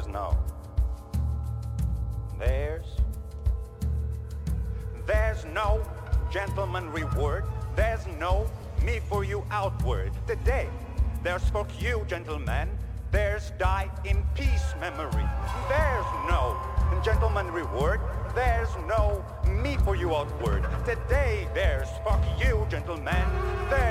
no. There's no gentleman reward. There's no me for you outward. Today, there's for you, gentlemen. There's die in peace memory. There's no gentleman reward. There's no me for you outward. Today, there's fuck you, gentlemen. There's